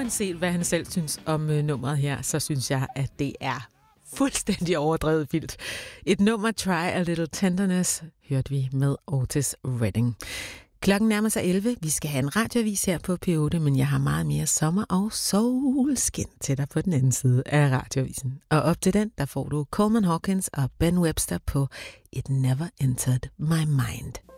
uanset hvad han selv synes om nummeret her, så synes jeg, at det er fuldstændig overdrevet vildt. Et nummer, Try a Little Tenderness, hørte vi med Otis Redding. Klokken nærmer sig 11. Vi skal have en radioavis her på P8, men jeg har meget mere sommer og solskin til dig på den anden side af radioavisen. Og op til den, der får du Coleman Hawkins og Ben Webster på It Never Entered My Mind.